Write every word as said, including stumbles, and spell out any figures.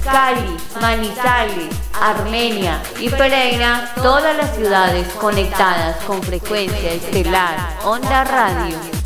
Cali, Manizales, Armenia y Pereira, todas las ciudades conectadas con frecuencia estelar Onda Radio.